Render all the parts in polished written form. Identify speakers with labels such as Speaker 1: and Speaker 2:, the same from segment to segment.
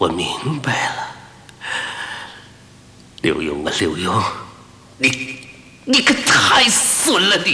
Speaker 1: 我明白了。刘墉啊，刘墉，你可太损了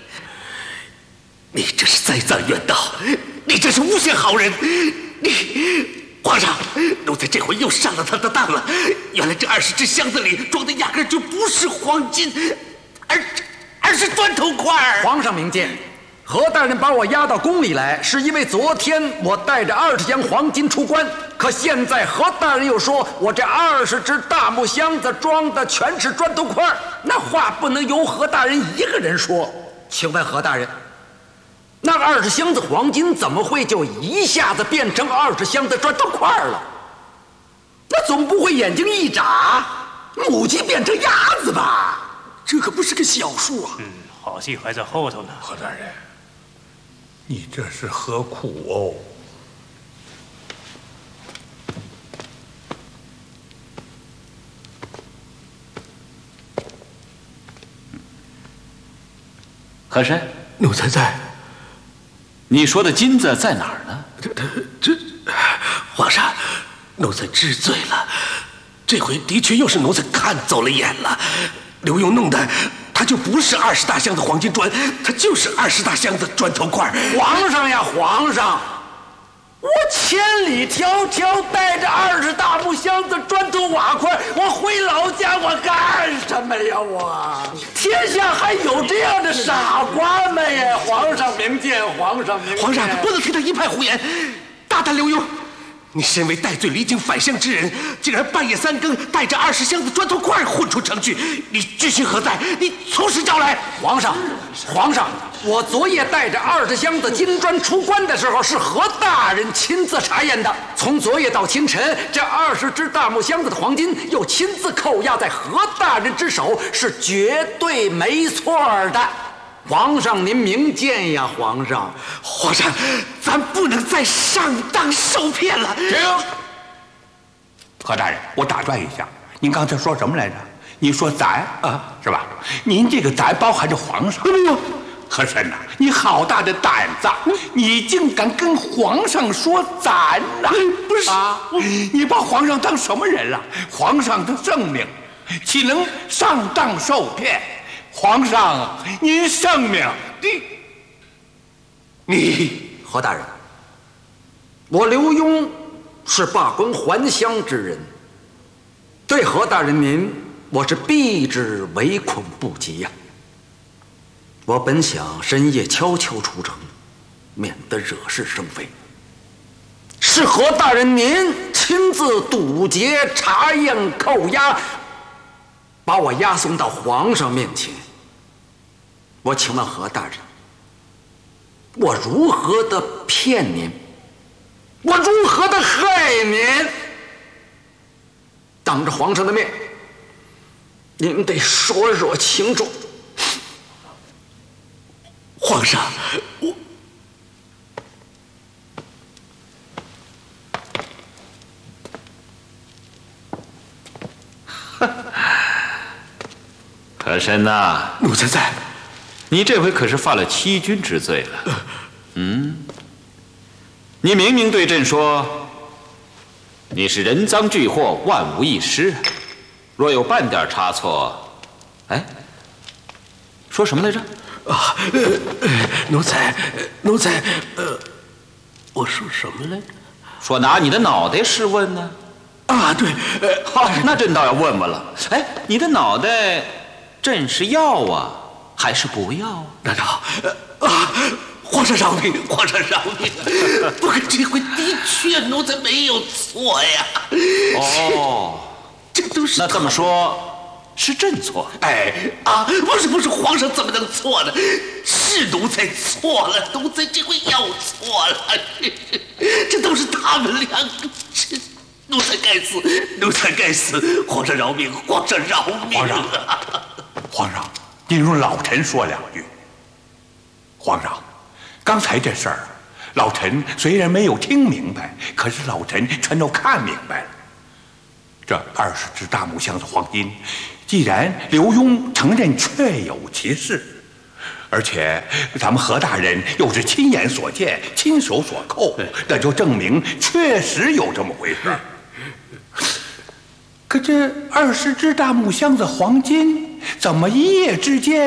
Speaker 1: 你这是栽赃冤道，你这是诬陷好人，皇上，奴才这回又上了他的当了。原来这20只箱子里装的压根就不是黄金，而是砖头块。
Speaker 2: 皇上明鉴，何大人把我押到宫里来，是因为昨天我带着20箱黄金出关，可现在何大人又说我这20只大木箱子装的全是砖头块，那话不能由何大人一个人说。请问何大人，那20箱子黄金怎么会就一下子变成20箱子砖头块了？那总不会眼睛一眨，母鸡变成鸭子吧？
Speaker 3: 这可不是个小数啊！
Speaker 4: 好戏还在后头呢。
Speaker 5: 何大人，你这是何苦哦？
Speaker 6: 和珅，
Speaker 1: 奴才在。
Speaker 6: 你说的金子在哪儿呢？
Speaker 1: 这，皇上，奴才知罪了。这回的确又是奴才看走了眼了。刘墉弄的，他就不是20大箱的黄金砖，他就是20大箱的砖头块。
Speaker 2: 皇上呀，皇上！我千里迢迢带着20大木箱子砖头瓦块，我回老家我干什么呀？我天下还有这样的傻瓜们呀！皇上明鉴，皇上明鉴。
Speaker 1: 皇上不能听他一派胡言，大胆刘墉！你身为戴罪离京返乡之人，竟然半夜3更带着20箱子砖头块混出城去，你居心何在？你从实招来！
Speaker 2: 皇上，皇上，我昨夜带着20箱子金砖出关的时候，是何大人亲自查验的。从昨夜到清晨，这20只大木箱子的黄金又亲自扣押在何大人之手，是绝对没错的。皇上您明鉴呀，皇上！
Speaker 1: 皇上，咱不能再上当受骗了。
Speaker 5: 停！何大人，我打断一下，您刚才说什么来着？你说咱啊，是吧？您这个咱包含着皇上。
Speaker 1: 没有。
Speaker 5: 和珅呐，你好大的胆子！你竟敢跟皇上说咱呐？
Speaker 1: 不是
Speaker 5: 啊，你把皇上当什么人了？皇上的圣命，岂能上当受骗？皇上，您圣命，
Speaker 1: 你
Speaker 2: 何大人，我刘墉是罢官还乡之人，对何大人您，我是避之唯恐不及呀。我本想深夜悄悄出城，免得惹是生非。是何大人您亲自堵截、查验、扣押，把我押送到皇上面前。我请问何大人，我如何的骗您？我如何的害您？当着皇上的面，您得说说清楚。
Speaker 1: 皇上，
Speaker 6: 和珅呐，
Speaker 1: 奴才在。
Speaker 6: 你这回可是犯了欺君之罪了。你明明对朕说，你是人赃俱获，万无一失。若有半点差错，哎，说什么来着？
Speaker 1: 啊，奴才，我说什么来着？
Speaker 6: 说拿你的脑袋试问呢？
Speaker 1: 啊，对，
Speaker 6: 好，那朕倒要问问了。哎，你的脑袋，朕是要啊，还是不要啊？
Speaker 1: 难道皇上饶命！皇上饶命！不过这回的确奴才没有错呀。
Speaker 6: 哦，
Speaker 1: 这都是
Speaker 6: 那这么说，是朕错。
Speaker 1: 哎啊，不是，皇上怎么能错呢？是奴才错了，奴才这回又错了。这都是他们两个，奴才该死，奴才该死！皇上饶命！皇上饶命！
Speaker 5: 皇上，您容老臣说两句。皇上，刚才这事儿，老臣虽然没有听明白，可是老臣全都看明白了。这20只大木箱子黄金，既然刘墉承认确有其事，而且咱们何大人又是亲眼所见、亲手所扣，那就证明确实有这么回事。 可这20只大木箱子黄金，怎么一夜之间